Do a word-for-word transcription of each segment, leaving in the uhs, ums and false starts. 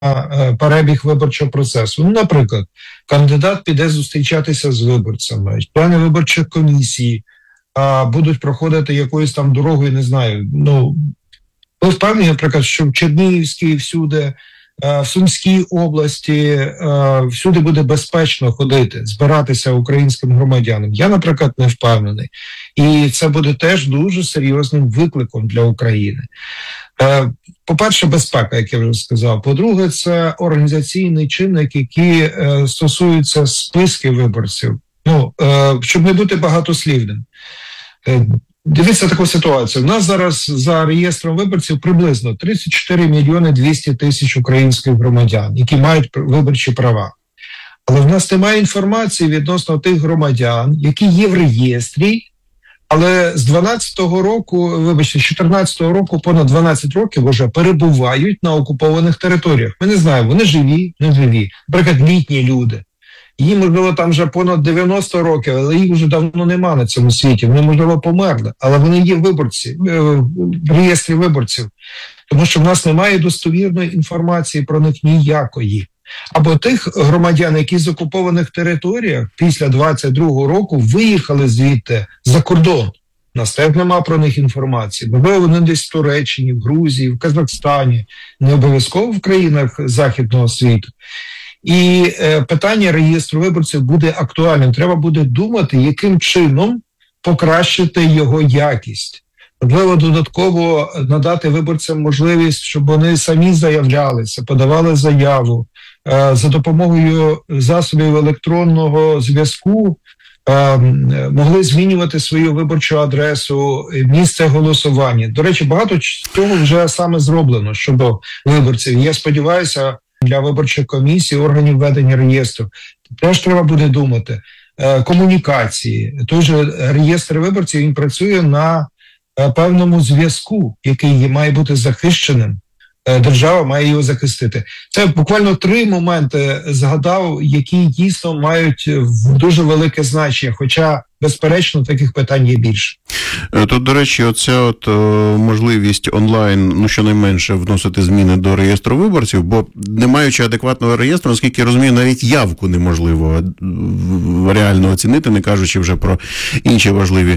е, перебіг виборчого процесу. Ну, наприклад, кандидат піде зустрічатися з виборцями, члени виборчих комісій а, будуть проходити якоюсь там дорогою, не знаю. Ну, ви впевнені, наприклад, що в Чернігівській всюди, в Сумській області всюди буде безпечно ходити, збиратися українським громадянам. Я, наприклад, не впевнений. І це буде теж дуже серйозним викликом для України. По-перше, безпека, як я вже сказав. По-друге, це організаційний чинник, який стосується списків виборців. Ну, щоб не бути багатослівним. Дивіться таку ситуацію. У нас зараз за реєстром виборців приблизно тридцять чотири мільйони двісті тисяч українських громадян, які мають виборчі права. Але в нас немає інформації відносно тих громадян, які є в реєстрі, але з дванадцятого року, вибачте, з чотирнадцятого року, понад дванадцять років вже перебувають на окупованих територіях. Ми не знаємо, вони живі, не живі. Наприклад, літні люди. Їм, можливо, там вже понад дев'яносто років, але їх вже давно нема на цьому світі. Вони, можливо, померли, але вони є виборці, в реєстрі виборців. Тому що в нас немає достовірної інформації про них ніякої. Або тих громадян, які з окупованих територіях після двадцять другого року виїхали звідти за кордон. У нас теж нема про них інформації. Можливо, вони десь в Туреччині, в Грузії, в Казахстані, не обов'язково в країнах Західного світу. І е, питання реєстру виборців буде актуальним. Треба буде думати, яким чином покращити його якість. Можливо, додатково надати виборцям можливість, щоб вони самі заявлялися, подавали заяву. Е, за допомогою засобів електронного зв'язку е, могли змінювати свою виборчу адресу, місце голосування. До речі, багато цього вже саме зроблено щодо виборців. Я сподіваюся, для виборчих комісій, органів ведення реєстру. Теж треба буде думати. Е, комунікації. Той же реєстр виборців, він працює на е, певному зв'язку, який має бути захищеним. Е, держава має його захистити. Це буквально три моменти згадав, які дійсно мають дуже велике значення, хоча, безперечно, таких питань є більше. Тут, до речі, оця от можливість онлайн, ну, щонайменше, вносити зміни до реєстру виборців, бо не маючи адекватного реєстру, наскільки я розумію, навіть явку неможливо реально оцінити, не кажучи вже про інші важливі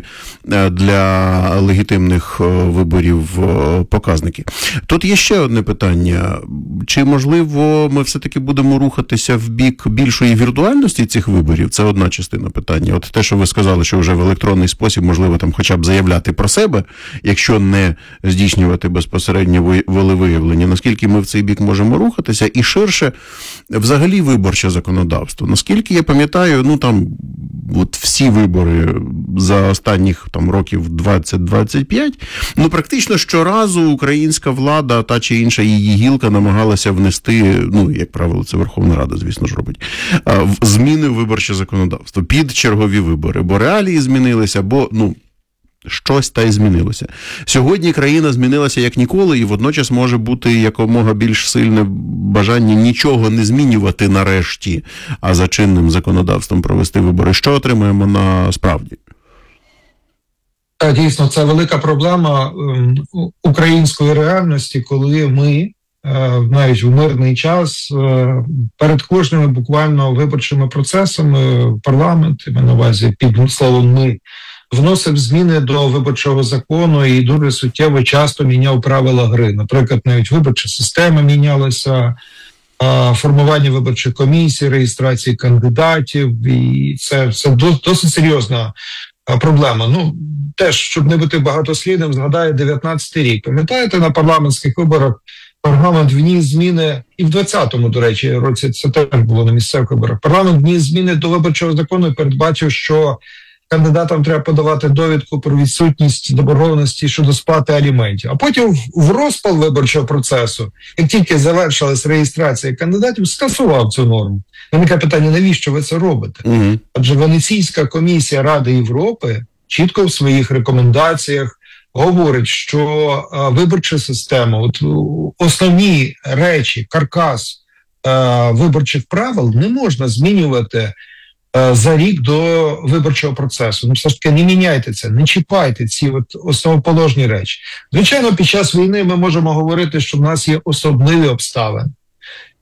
для легітимних виборів показники. Тут є ще одне питання. Чи, можливо, ми все-таки будемо рухатися в бік більшої віртуальності цих виборів? Це одна частина питання. От те, що ви сказали, що вже в електронний спосіб, можливо, там хоча б заявляти про себе, якщо не здійснювати безпосередньо волевиявлення, наскільки ми в цей бік можемо рухатися, і ширше взагалі виборче законодавство. Наскільки я пам'ятаю, ну там от всі вибори за останніх там років двадцять двадцять п'ять, ну практично щоразу українська влада, та чи інша її гілка намагалася внести, ну, як правило, це Верховна Рада, звісно ж, робить, зміни в виборче законодавство під чергові вибори, бо реалії змінилися, бо, ну, щось та й змінилося. Сьогодні країна змінилася як ніколи, і водночас може бути якомога більш сильне бажання нічого не змінювати нарешті, а за чинним законодавством провести вибори. Що отримаємо насправді? Так, дійсно, це велика проблема е, української реальності, коли ми е, навіть в мирний час е, перед кожними буквально виборчими процесами в парламент, я маю на увазі під словом «ми», вносив зміни до виборчого закону і дуже суттєво часто міняв правила гри. Наприклад, навіть виборча система мінялася, формування виборчих комісій, реєстрації кандидатів, і це, це досить серйозна проблема. Ну, теж, щоб не бути багатослідним, згадаю дев'ятнадцятий рік. Пам'ятаєте, на парламентських виборах парламент вніс зміни, і в двадцятому, до речі, році це теж було на місцевих виборах. Парламент вніс зміни до виборчого закону і передбачив, що кандидатам треба подавати довідку про відсутність заборгованості щодо сплати аліментів. А потім в розпал виборчого процесу, як тільки завершилась реєстрація кандидатів, скасував цю норму. Виникає питання, навіщо ви це робите? Угу. Адже Венеційська комісія Ради Європи чітко в своїх рекомендаціях говорить, що а, виборча система, от основні речі, каркас а, виборчих правил не можна змінювати за рік до виборчого процесу. Ну, все ж таки, не міняйте це, не чіпайте ці от основоположні речі. Звичайно, під час війни ми можемо говорити, що в нас є особливі обставини.